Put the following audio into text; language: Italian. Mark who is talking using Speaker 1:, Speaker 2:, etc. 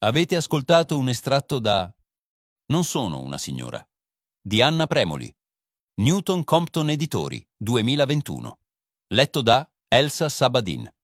Speaker 1: Avete ascoltato un estratto da Non sono una signora di Anna Premoli, Newton Compton Editori, 2021. Letto da Elsa Sabadin.